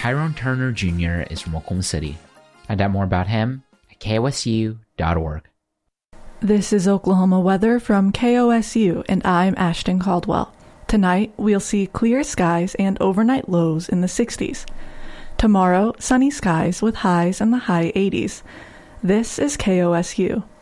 Tyrone Turner Jr. is from Oklahoma City. Find out more about him at kosu.org. This is Oklahoma weather from KOSU, and I'm Ashton Caldwell. Tonight, we'll see clear skies and overnight lows in the 60s. Tomorrow, sunny skies with highs in the high 80s. This is KOSU.